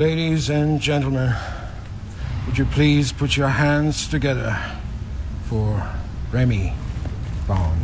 Ladies and gentlemen, would you please put your hands together for Remy Vaughn.